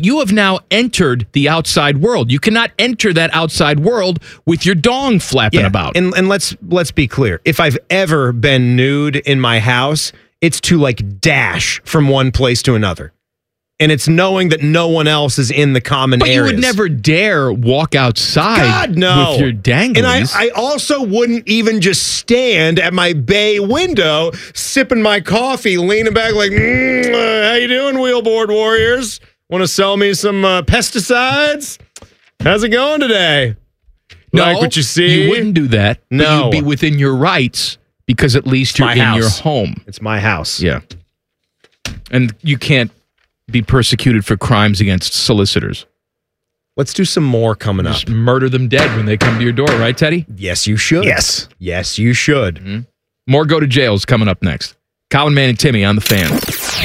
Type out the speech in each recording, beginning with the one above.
But you have now entered the outside world. You cannot enter that outside world with your dong flapping about. And let's be clear. If I've ever been nude in my house, it's to like dash from one place to another. And it's knowing that no one else is in the common areas. But you would never dare walk outside with your danglies. And I also wouldn't even just stand at my bay window, sipping my coffee, leaning back like, how you doing, Wheelboard Warriors? Want to sell me some pesticides? How's it going today? No, like what you see? You wouldn't do that. No. But you'd be within your rights because at least you're in your home. It's my house. Yeah. And you can't be persecuted for crimes against solicitors. Let's do some more coming up. Just murder them dead when they come to your door, right, Teddy? Yes, you should. Yes. Yes, you should. Mm-hmm. More go to jails coming up next. Colin, Man, and Timmy on the Fan.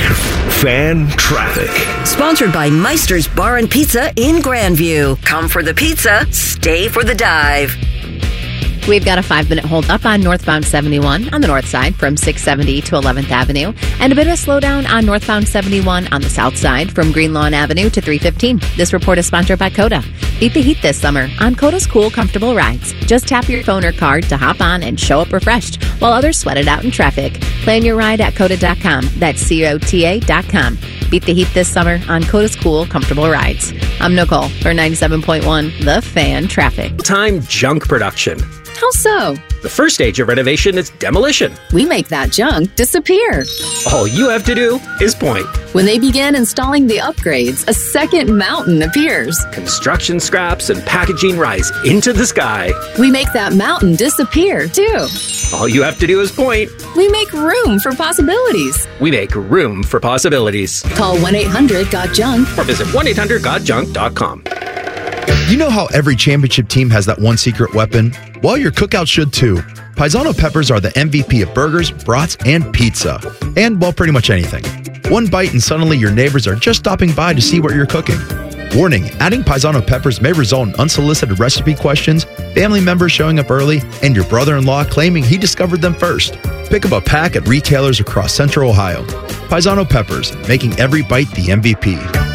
Fan Traffic. Sponsored by Meister's Bar and Pizza in Grandview. Come for the pizza, stay for the dive. We've got a 5-minute hold up on northbound 71 on the north side from 670 to 11th Avenue, and a bit of a slowdown on northbound 71 on the south side from Green Lawn Avenue to 315. This report is sponsored by Coda. Beat the heat this summer on Coda's cool, comfortable rides. Just tap your phone or card to hop on and show up refreshed while others sweat it out in traffic. Plan your ride at Coda.com. That's COTA.com. Beat the heat this summer on Coda's cool, comfortable rides. I'm Nicole for 97.1 The Fan Traffic. Time junk production. How so? The first stage of renovation is demolition. We make that junk disappear. All you have to do is point. When they begin installing the upgrades, a second mountain appears. Construction scraps and packaging rise into the sky. We make that mountain disappear, too. All you have to do is point. We make room for possibilities. We make room for possibilities. Call 1-800-GOT-JUNK or visit 1-800-GOT-JUNK.com. You know how every championship team has that one secret weapon? Well, your cookout should too. Paisano peppers are the MVP of burgers, brats, and pizza. And, well, pretty much anything. One bite and suddenly your neighbors are just stopping by to see what you're cooking. Warning, adding Paisano peppers may result in unsolicited recipe questions, family members showing up early, and your brother-in-law claiming he discovered them first. Pick up a pack at retailers across Central Ohio. Paisano peppers, making every bite the MVP.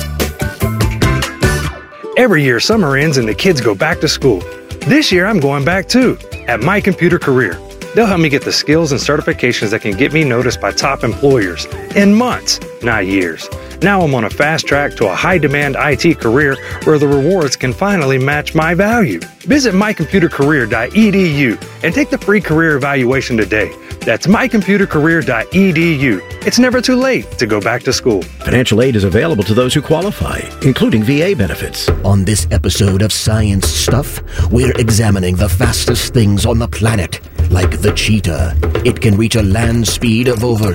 Every year, summer ends and the kids go back to school. This year, I'm going back too, at My Computer Career. They'll help me get the skills and certifications that can get me noticed by top employers in months, not years. Now I'm on a fast track to a high-demand IT career where the rewards can finally match my value. Visit mycomputercareer.edu and take the free career evaluation today. That's mycomputercareer.edu. It's never too late to go back to school. Financial aid is available to those who qualify, including VA benefits. On this episode of Science Stuff, we're examining the fastest things on the planet, like the cheetah. It can reach a land speed of over...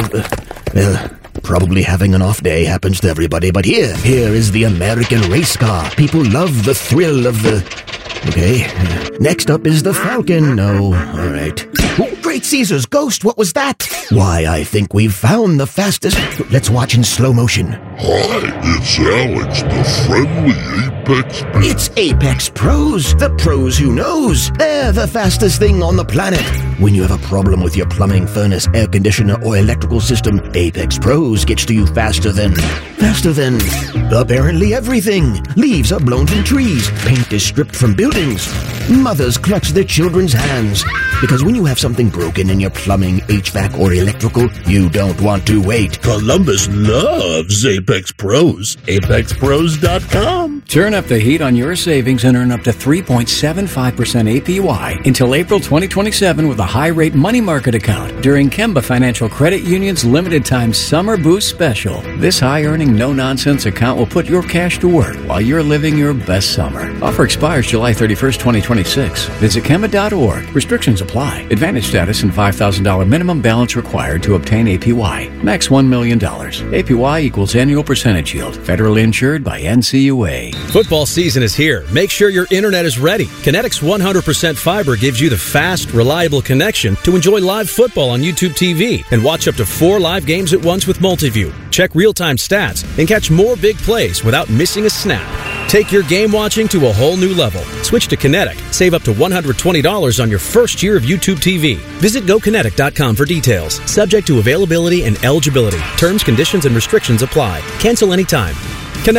probably having an off day happens to everybody, but here is the American race car. People love the thrill of the... Okay, next up is the Falcon. No, all right. Oh, Great Caesar's ghost, what was that? Why, I think we've found the fastest... Let's watch in slow motion. Hi, it's Alex, the friendly Apex Pro. It's Apex Pros, the pros who knows. They're the fastest thing on the planet. When you have a problem with your plumbing, furnace, air conditioner, or electrical system, Apex Pros gets to you faster than apparently everything. Leaves are blown from trees. Paint is stripped from buildings. Mothers clutch their children's hands. Because when you have something broken in your plumbing, HVAC, or electrical, you don't want to wait. Columbus loves Apex Pros. ApexPros.com. Turn up the heat on your savings and earn up to 3.75% APY until April 2027 with a high-rate money market account during Kemba Financial Credit Union's limited-time Summer Boost Special. This high-earning, no-nonsense account will put your cash to work while you're living your best summer. Offer expires July 31st, 2026. Visit Kemba.org. Restrictions apply. Advantage status and $5,000 minimum balance required to obtain APY. Max $1 million. APY equals annual percentage yield. Federally insured by NCUA. Football season is here. Make sure your internet is ready. Kinetics 100% fiber gives you the fast, reliable connection to enjoy live football on YouTube TV and watch up to 4 live games at once with Multiview. Check real-time stats and catch more big plays without missing a snap. Take your game watching to a whole new level. Switch to Kinetic. Save up to $120 on your first year of YouTube TV. Visit GoKinetic.com for details. Subject to availability and eligibility. Terms, conditions, and restrictions apply. Cancel anytime. Kinetic.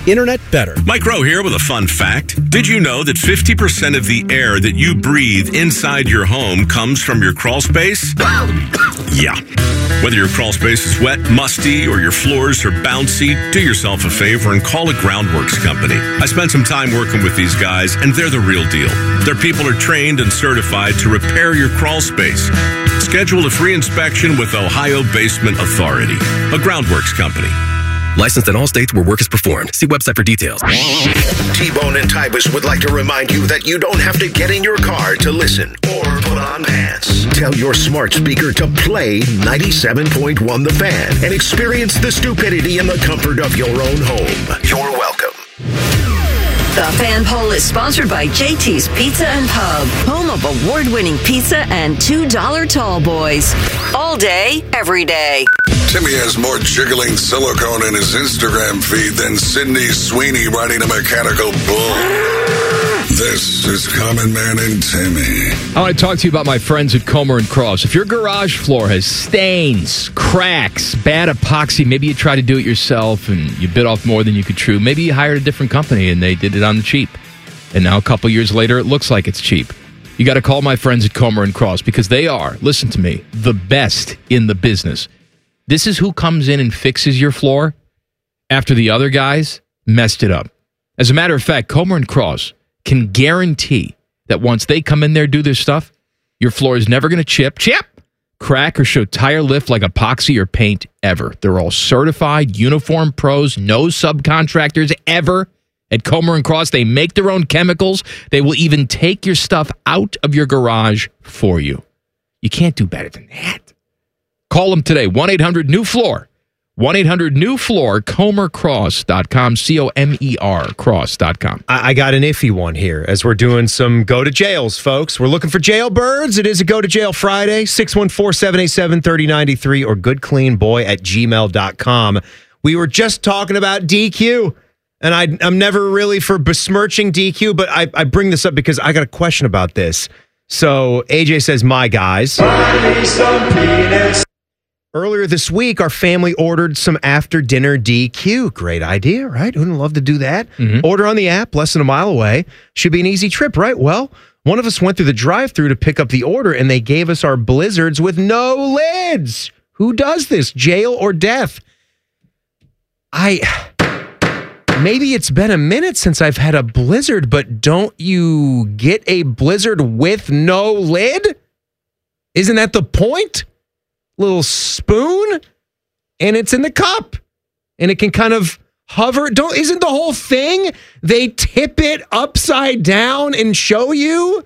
internet better. Mike Rowe here with a fun fact. Did you know that 50% of the air that you breathe inside your home comes from your crawl space? Yeah. Whether your crawl space is wet, musty, or your floors are bouncy, do yourself a favor and call a Groundworks company. I spent some time working with these guys, and they're the real deal. Their people are trained and certified to repair your crawl space. Schedule a free inspection with Ohio Basement Authority, a Groundworks company. Licensed in all states where work is performed. See website for details. T-Bone and Tybus would like to remind you that you don't have to get in your car to listen or put on pants. Tell your smart speaker to play 97.1 The Fan and experience the stupidity in the comfort of your own home. You're welcome. The Fan Poll is sponsored by JT's Pizza and Pub, home of award-winning pizza and $2 tall boys. All day, every day. Timmy has more jiggling silicone in his Instagram feed than Sydney Sweeney riding a mechanical bull. This is Common Man and Timmy. I want to talk to you about my friends at Comer and Cross. If your garage floor has stains, cracks, bad epoxy, maybe you tried to do it yourself and you bit off more than you could chew. Maybe you hired a different company and they did it on the cheap. And now a couple years later, it looks like it's cheap. You got to call my friends at Comer and Cross because they are, listen to me, the best in the business. This is who comes in and fixes your floor after the other guys messed it up. As a matter of fact, Comer and Cross can guarantee that once they come in there, do their stuff, your floor is never going to chip, crack, or show tire lift like epoxy or paint ever. They're all certified, uniform pros, no subcontractors ever. At Comer and Cross, they make their own chemicals. They will even take your stuff out of your garage for you. You can't do better than that. Call them today, 1-800-NEW-FLOOR. 1-800-NEW-FLOOR, ComerCross.com, C-O-M-E-R, cross.com. I got an iffy one here as we're doing some go to jails, folks. We're looking for jailbirds. It is a go to jail Friday, 614-787-3093 or goodcleanboy@gmail.com. We were just talking about DQ, and I'm never really for besmirching DQ, but I bring this up because I got a question about this. So AJ says, my guys. Earlier this week, our family ordered some after-dinner DQ. Great idea, right? Who wouldn't love to do that? Mm-hmm. Order on the app, less than a mile away. Should be an easy trip, right? Well, one of us went through the drive-thru to pick up the order, and they gave us our blizzards with no lids. Who does this? Jail or death? Maybe it's been a minute since I've had a blizzard, but don't you get a blizzard with no lid? Isn't that the point? Little spoon, and it's in the cup, and it can kind of hover. Isn't the whole thing they tip it upside down and show you,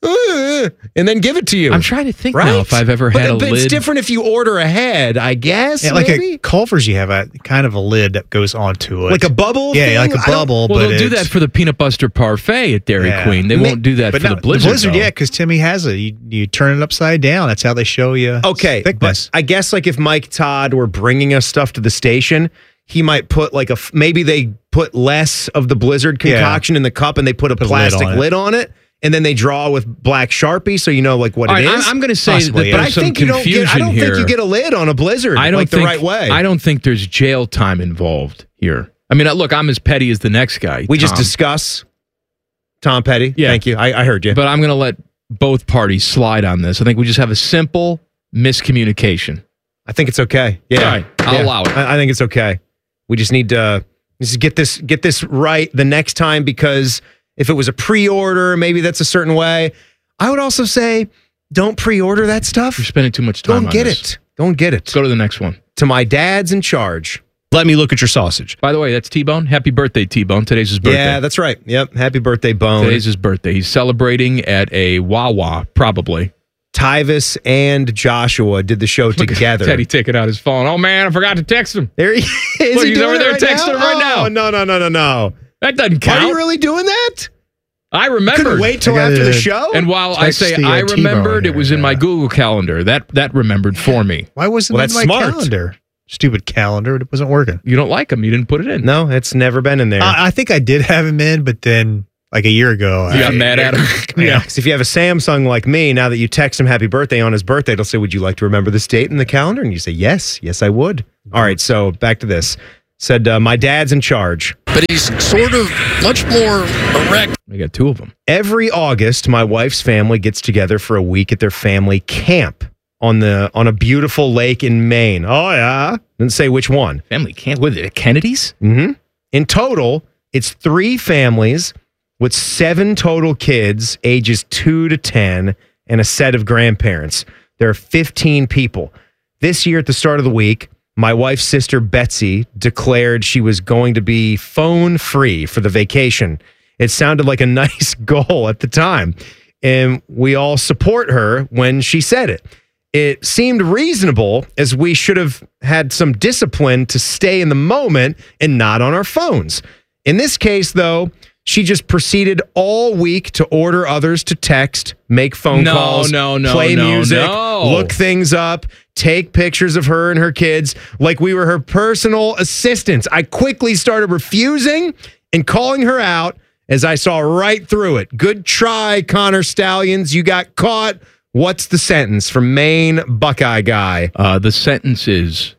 and then give it to you? I'm trying to think now if I've ever had a lid. It's different if you order ahead, I guess. Yeah, like at Culver's, you have a kind of a lid that goes onto it, like a bubble. Yeah, thing? like a bubble. Well, they'll do that for the Peanut Butter Parfait at Dairy Queen. They won't do that for the Blizzard. The Blizzard, yeah, because Timmy has it. You turn it upside down. That's how they show you. Okay, thickness. But I guess like if Mike Todd were bringing us stuff to the station, he might put like maybe they put less of the Blizzard concoction in the cup and they put a plastic lid on it. And then they draw with black Sharpie, so you know like what it is. I'm going to say possibly, that there's some confusion I don't here. think you get a lid on a Blizzard the right way. I don't think there's jail time involved here. I mean, look, I'm as petty as the next guy. We just discuss Tom Petty. Yeah. Thank you. I heard you. But I'm going to let both parties slide on this. I think we just have a simple miscommunication. I think it's okay. Yeah. All right. I'll allow it. I think it's okay. We just need to get this right the next time, because if it was a pre-order, maybe that's a certain way. I would also say, don't pre-order that stuff. You're spending too much time on this. Don't get it. Let's go to the next one. To my dad's in charge. Let me look at your sausage. By the way, that's T-Bone. Happy birthday, T-Bone. Today's his birthday. Yeah, that's right. Yep. Happy birthday, Bone. Today's his birthday. He's celebrating at a Wawa, probably. Tyvis and Joshua did the show together. Teddy taking out his phone. Oh, man, I forgot to text him. There he is. Look, he's over there texting him right now. No. That doesn't count. Are you really doing that? I remembered. Couldn't wait till after the show? And while I say I remembered, it was in my Google Calendar. That remembered for me. Why wasn't it in my calendar? Stupid calendar. It wasn't working. You don't like him. You didn't put it in. No, it's never been in there. I think I did have him in, but then like a year ago. You got mad at him? Yeah. Because if you have a Samsung like me, now that you text him happy birthday on his birthday, it'll say, would you like to remember this date in the calendar? And you say, yes, I would. All right, so back to this. Said, my dad's in charge. but he's sort of much more erect. We got two of them. Every August, my wife's family gets together for a week at their family camp on a beautiful lake in Maine. Oh, yeah. Didn't say which one. Family camp with it, Kennedy's? Mm-hmm. In total, it's 3 families with 7 total kids, ages 2 to 10, and a set of grandparents. There are 15 people. This year at the start of the week, my wife's sister, Betsy, declared she was going to be phone-free for the vacation. It sounded like a nice goal at the time, and we all support her when she said it. It seemed reasonable, as we should have had some discipline to stay in the moment and not on our phones. In this case, though, she just proceeded all week to order others to text, make phone calls, play music, look things up, take pictures of her and her kids like we were her personal assistants. I quickly started refusing and calling her out as I saw right through it. Good try, Connor Stallions. You got caught. What's the sentence from Maine Buckeye guy? The sentence is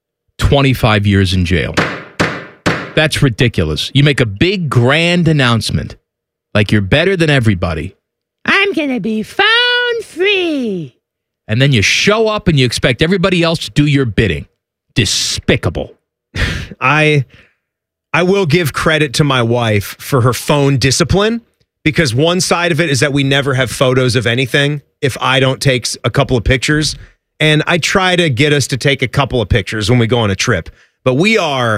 25 years in jail. That's ridiculous. You make a big, grand announcement like you're better than everybody. I'm going to be phone free. And then you show up and you expect everybody else to do your bidding. Despicable. I will give credit to my wife for her phone discipline, because one side of it is that we never have photos of anything if I don't take a couple of pictures. And I try to get us to take a couple of pictures when we go on a trip. But we are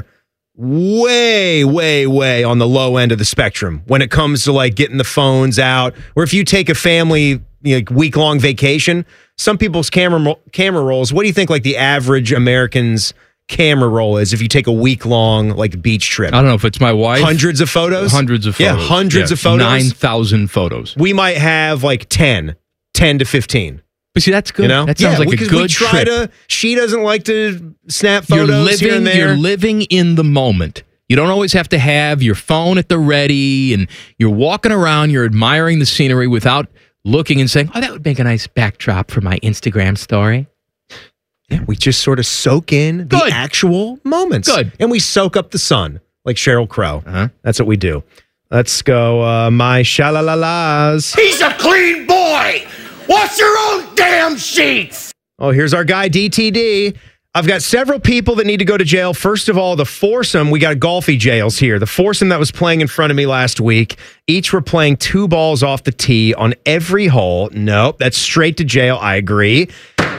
way, way, way on the low end of the spectrum when it comes to like getting the phones out. Or if you take a family week-long vacation, some people's camera rolls, what do you think like the average American's camera roll is if you take a week-long like beach trip? I don't know if it's my wife. Hundreds of photos? Hundreds of photos. Yeah, hundreds of photos. 9,000 photos. We might have like 10 to 15. But see, that's good. You know? That sounds like a good trip. She doesn't like to snap photos here and there. You're living in the moment. You don't always have to have your phone at the ready, and you're walking around, you're admiring the scenery without looking and saying, oh, that would make a nice backdrop for my Instagram story. Yeah, we just sort of soak in the actual moments. Good. And we soak up the sun, like Sheryl Crow. That's what we do. Let's go, my shalalalas. He's a clean boy! Wash your own damn sheets! Oh, here's our guy, DTD. I've got several people that need to go to jail. First of all, the foursome. We got golfy jails here. The foursome that was playing in front of me last week. Each were playing 2 balls off the tee on every hole. Nope, that's straight to jail. I agree.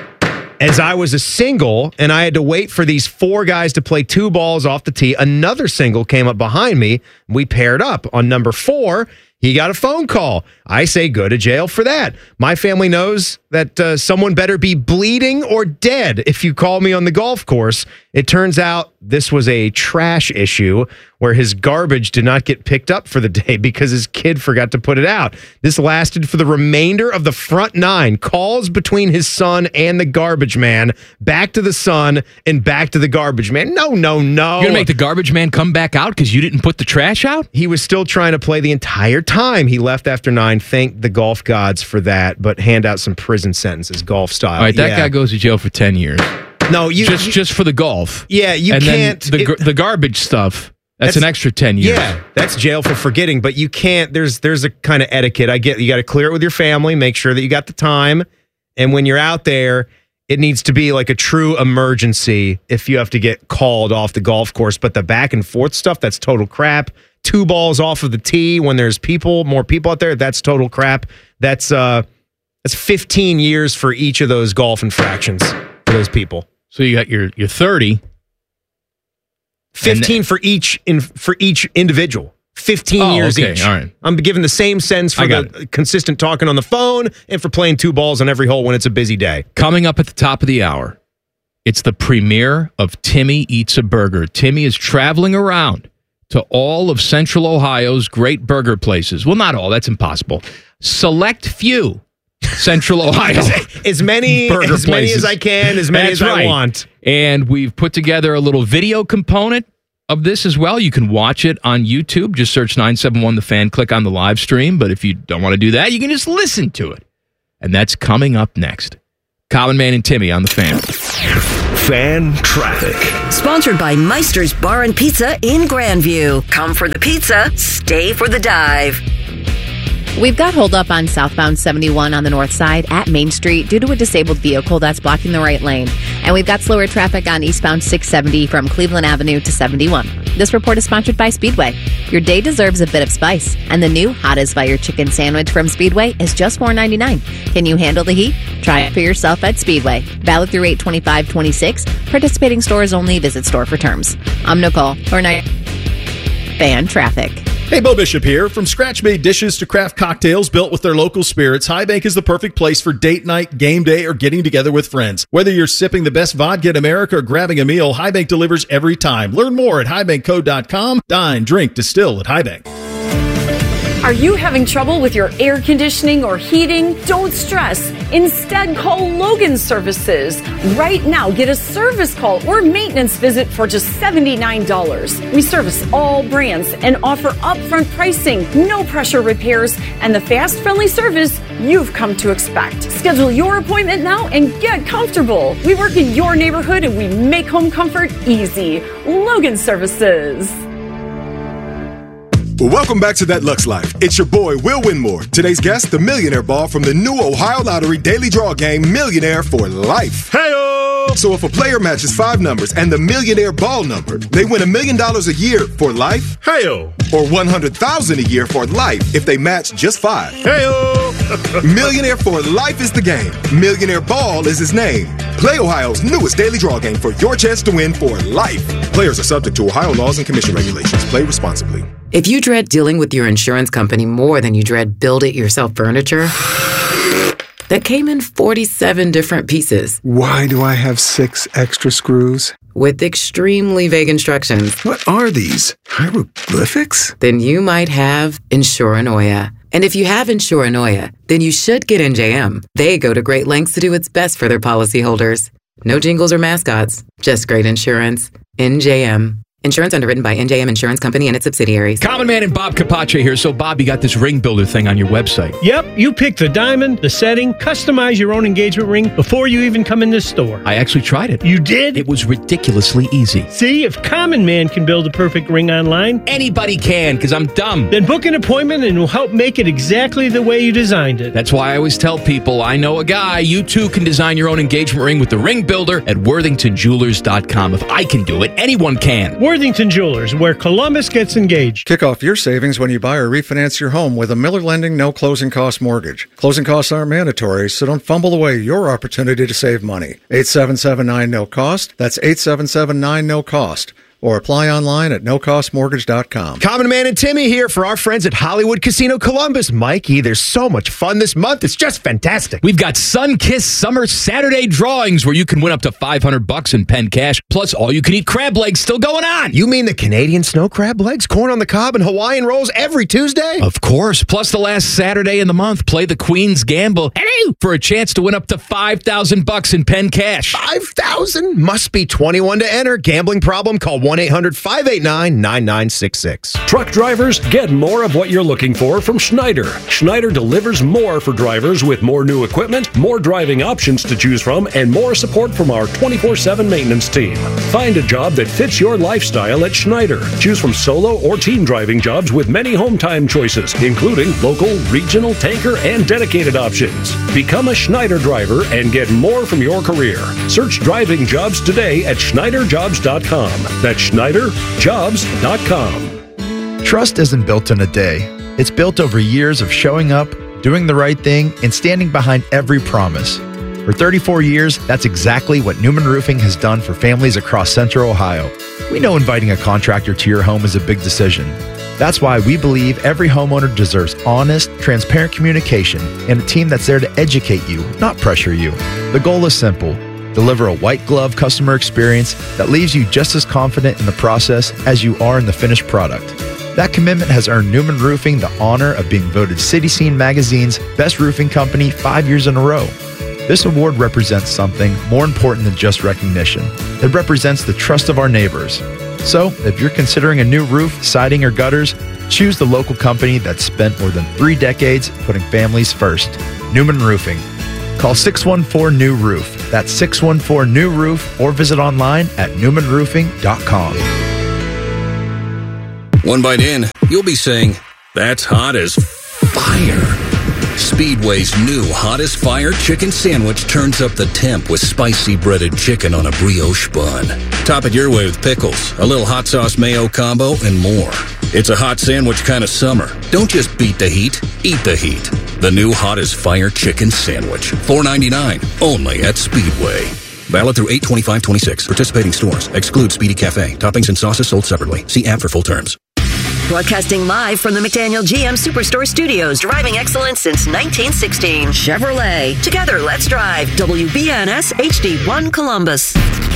As I was a single and I had to wait for these 4 guys to play 2 balls off the tee, another single came up behind me. We paired up. On number 4, he got a phone call. I say go to jail for that. My family knows that someone better be bleeding or dead if you call me on the golf course. It turns out this was a trash issue where his garbage did not get picked up for the day because his kid forgot to put it out. This lasted for the remainder of the front 9. Calls between his son and the garbage man, back to the son and back to the garbage man. No. You're going to make the garbage man come back out because you didn't put the trash out? He was still trying to play the entire time. He left after 9. Thank the golf gods for that, but hand out some prison sentences, golf style. All right, that guy goes to jail for 10 years. No, just for the golf. Yeah, you can't. Then the garbage stuff. That's an extra 10 years. Yeah, that's jail for forgetting. But you can't. There's a kind of etiquette. I get. You got to clear it with your family. Make sure that you got the time. And when you're out there, it needs to be like a true emergency if you have to get called off the golf course. But the back and forth stuff, that's total crap. 2 balls off of the tee when there's more people out there, that's total crap. That's 15 years for each of those golf infractions for those people. So you got your 30. 15 for each individual. 15 years each. All right. I'm giving the same sentence for the consistent talking on the phone and for playing 2 balls on every hole when it's a busy day. Coming up at the top of the hour, it's the premiere of Timmy Eats a Burger. Timmy is traveling around to all of Central Ohio's great burger places. Well, not all. That's impossible. Select few Central Ohio. as many as I can, as many as I want. And we've put together a little video component of this as well. You can watch it on YouTube. Just search 971 The Fan. Click on the live stream. But if you don't want to do that, you can just listen to it. And that's coming up next. Common Man and Timmy on The Fan. Fan Traffic. Sponsored by Meister's Bar and Pizza in Grandview. Come for the pizza, stay for the dive. We've got hold up on southbound 71 on the north side at Main Street due to a disabled vehicle that's blocking the right lane. And we've got slower traffic on eastbound 670 from Cleveland Avenue to 71. This report is sponsored by Speedway. Your day deserves a bit of spice. And the new Hot as Fire chicken sandwich from Speedway is just $4.99. Can you handle the heat? Try it for yourself at Speedway. Valid through 8/25/26. Participating stores only. Visit store for terms. I'm Nicole for Night Fan Traffic. Hey, Bo Bishop here. From scratch-made dishes to craft cocktails built with their local spirits, High Bank is the perfect place for date night, game day, or getting together with friends. Whether you're sipping the best vodka in America or grabbing a meal, High Bank delivers every time. Learn more at highbankco.com. Dine, drink, distill at High Bank. Are you having trouble with your air conditioning or heating? Don't stress. Instead, call Logan Services. Right now, get a service call or maintenance visit for just $79. We service all brands and offer upfront pricing, no pressure repairs, and the fast, friendly service you've come to expect. Schedule your appointment now and get comfortable. We work in your neighborhood and we make home comfort easy. Logan Services. Well, welcome back to That Lux Life. It's your boy, Will Winmore. Today's guest, the Millionaire Ball from the new Ohio Lottery Daily Draw game, Millionaire for Life. Hey-o! So if a player matches 5 numbers and the Millionaire Ball number, they win $1 million a year for life. Hey-o! Or $100,000 a year for life if they match just 5. Hey-o! Millionaire for Life is the game. Millionaire Ball is his name. Play Ohio's newest daily draw game for your chance to win for life. Players are subject to Ohio laws and commission regulations. Play responsibly. If you dread dealing with your insurance company more than you dread build-it-yourself furniture, that came in 47 different pieces. Why do I have 6 extra screws? With extremely vague instructions. What are these? Hieroglyphics? Then you might have Insuranoia. And if you have Insuranoia, then you should get NJM. They go to great lengths to do what's best for their policyholders. No jingles or mascots, just great insurance. NJM. Insurance underwritten by NJM Insurance Company and its subsidiaries. Common Man and Bob Capace here. So, Bob, you got this ring builder thing on your website. Yep, you pick the diamond, the setting, customize your own engagement ring before you even come in this store. I actually tried it. You did? It was ridiculously easy. See, if Common Man can build a perfect ring online, anybody can, because I'm dumb. Then book an appointment and we'll help make it exactly the way you designed it. That's why I always tell people, I know a guy. You too can design your own engagement ring with the ring builder at worthingtonjewelers.com. If I can do it, anyone can. Worthington Jewelers, where Columbus gets engaged. Kick off your savings when you buy or refinance your home with a Miller Lending no closing cost mortgage. Closing costs aren't mandatory, so don't fumble away your opportunity to save money. 877-9 no cost. That's 877-9 no cost. Or apply online at nocostmortgage.com. Common Man and Timmy here for our friends at Hollywood Casino Columbus. Mikey, there's so much fun this month. It's just fantastic. We've got Sun-Kissed Summer Saturday drawings where you can win up to $500 in pen cash, plus all-you-can-eat crab legs still going on. You mean the Canadian snow crab legs, corn on the cob, and Hawaiian rolls every Tuesday? Of course. Plus the last Saturday in the month, play the Queen's Gamble for a chance to win up to $5,000 in pen cash. $5,000? Must be 21 to enter. Gambling problem? Call 1-800-589-9966. Truck drivers, get more of what you're looking for from Schneider. Schneider delivers more for drivers with more new equipment, more driving options to choose from, and more support from our 24/7 maintenance team. Find a job that fits your lifestyle at Schneider. Choose from solo or team driving jobs with many home time choices, including local, regional, tanker, and dedicated options. Become a Schneider driver and get more from your career. Search driving jobs today at SchneiderJobs.com. That's SchneiderJobs.com. Trust isn't built in a day. It's built over years of showing up, doing the right thing, and standing behind every promise. For 34 years, that's exactly what Newman Roofing has done for families across Central Ohio. We know inviting a contractor to your home is a big decision. That's why we believe every homeowner deserves honest, transparent communication and a team that's there to educate you, not pressure you. The goal is simple. Deliver a white glove customer experience that leaves you just as confident in the process as you are in the finished product. That commitment has earned Newman Roofing the honor of being voted City Scene Magazine's Best Roofing Company 5 years in a row. This award represents something more important than just recognition. It represents the trust of our neighbors. So, if you're considering a new roof, siding, or gutters, choose the local company that's spent more than 3 decades putting families first. Newman Roofing. Call 614-NEW-ROOF. That's 614-NEW-ROOF or visit online at newmanroofing.com. One bite in, you'll be saying, "That's hot as fire." Speedway's new Hot as Fire chicken sandwich turns up the temp with spicy breaded chicken on a brioche bun. Top it your way with pickles, a little hot sauce mayo combo, and more. It's a hot sandwich kind of summer. Don't just beat the heat, eat the heat. The new Hot as Fire chicken sandwich. $4.99, only at Speedway. Valid through 8/25/26. Participating stores. Exclude Speedy Cafe. Toppings and sauces sold separately. See app for full terms. Broadcasting live from the McDaniel GM Superstore Studios, driving excellence since 1916. Chevrolet. Together, let's drive. WBNS HD1 Columbus.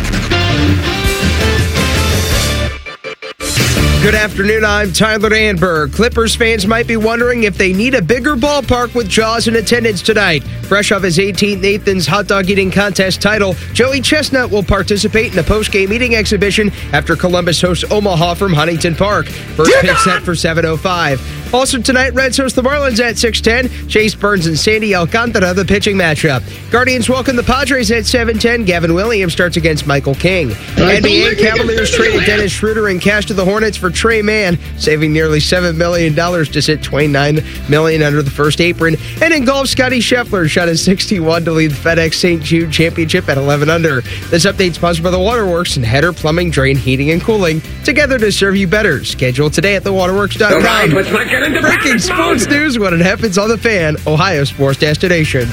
Good afternoon, I'm Tyler Anberg. Clippers fans might be wondering if they need a bigger ballpark with Jaws in attendance tonight. Fresh off his 18th Nathan's Hot Dog Eating Contest title, Joey Chestnut will participate in a post-game eating exhibition after Columbus hosts Omaha from Huntington Park. First pitch set for 7:05. Also tonight, Reds host the Marlins at 6:10. Chase Burns and Sandy Alcantara, the pitching matchup. Guardians welcome the Padres at 7:10. Gavin Williams starts against Michael King. NBA Cavaliers traded Dennis Schroeder and cash to the Hornets for Trey Mann, saving nearly $7 million to sit $29 million under the first apron. And in golf, Scotty Scheffler shot a 61 to lead the FedEx St. Jude Championship at 11 under. This update sponsored by the Waterworks and Header Plumbing, Drain, Heating, and Cooling. Together to serve you better. Schedule today at thewaterworks.com. Right, let's not get into Breaking sports news when it happens on the Fan, Ohio sports destination.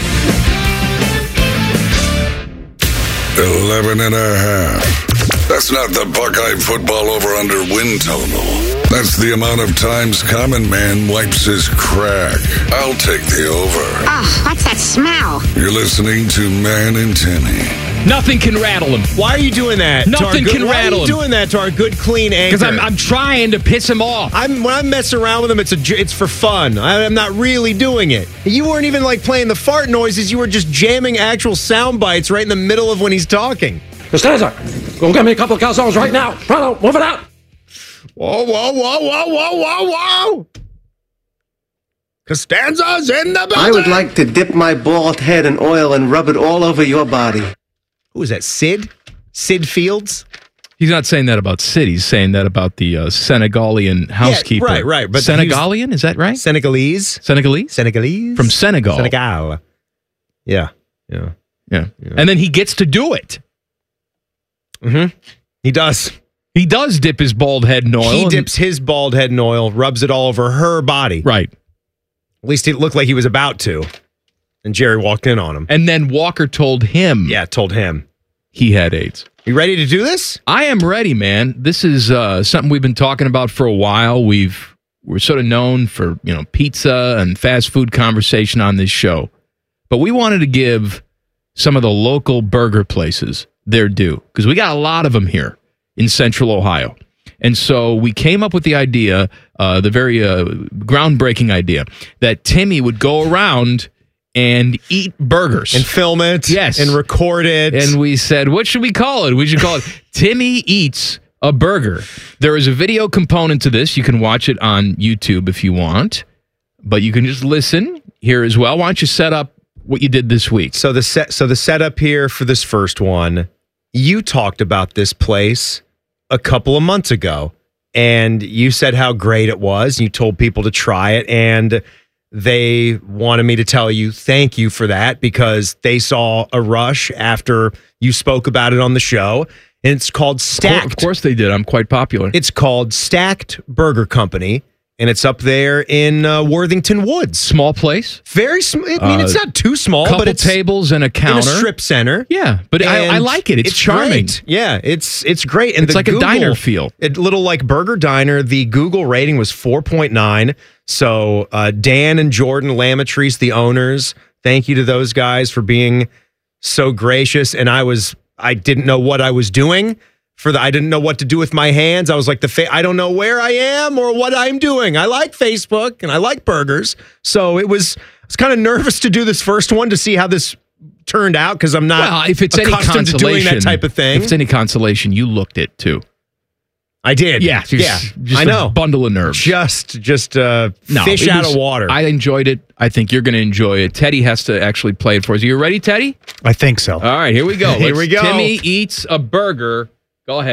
11.5. That's not the Buckeye football over-under win total. That's the amount of times Common Man wipes his crack. I'll take the over. Ugh, what's that smell? You're listening to Man and Timmy. Nothing can rattle him. Why are you doing that? Nothing can rattle him. Why are you doing that to our good, clean anchor? Because I'm trying to piss him off. When I'm messing around with him, it's for fun. I'm not really doing it. You weren't even like playing the fart noises. You were just jamming actual sound bites right in the middle of when he's talking. Costanza, go get me a couple of calzones right now. Pronto, move it out. Whoa, whoa, whoa, whoa, whoa, whoa, whoa. Costanza's in the building. I would like to dip my bald head in oil and rub it all over your body. Who is that, Sid? Sid Fields? He's not saying that about Sid. He's saying that about the Senegalian housekeeper. Yeah, right. But Senegalian, is that right? Senegalese. Senegalese? From Senegal. Senegal. Yeah. And then he gets to do it. Mm-hmm. He does. He does dip his bald head in oil. He dips his bald head in oil, rubs it all over her body. Right. At least it looked like he was about to. And Jerry walked in on him. And then Walker told him. Yeah, told him. He had AIDS. You ready to do this? I am ready, man. This is something we've been talking about for a while. We're sort of known for, pizza and fast food conversation on this show. But we wanted to give some of the local burger places their due, because we got a lot of them here in Central Ohio. And so we came up with the idea, the very groundbreaking idea, that Timmy would go around and eat burgers. And film it. Yes. And record it. And we said, what should we call it? We should call it Timmy Eats a Burger. There is a video component to this. You can watch it on YouTube if you want, but you can just listen here as well. Why don't you set up what you did this week? So the setup here for this first one, you talked about this place a couple of months ago, and you said how great it was. You told people to try it, and they wanted me to tell you thank you for that, because they saw a rush after you spoke about it on the show. And it's called Stacked. Of course they did. I'm quite popular. It's called Stacked Burger Company. And it's up there in Worthington Woods. Small place? Very small. I mean, it's not too small, but it's tables and a counter. In a strip center. Yeah, but I like it. It's charming. Great. Yeah, it's great. And it's like a diner feel. A little like burger diner. The Google rating was 4.9. So Dan and Jordan Lamatrice, the owners, thank you to those guys for being so gracious. And I didn't know what I was doing. I didn't know what to do with my hands. I was like, I don't know where I am or what I'm doing. I like Facebook and I like burgers. So I was kind of nervous to do this first one to see how this turned out, because I'm not if it's accustomed to doing that type of thing. If it's any consolation, you looked it too. I did. Yeah. Just I know. A bundle of nerves. Just fish out of water. I enjoyed it. I think you're going to enjoy it. Teddy has to actually play it for us. Are you ready, Teddy? I think so. All right, here we go. Here we go. Timmy eats a burger. Go ahead.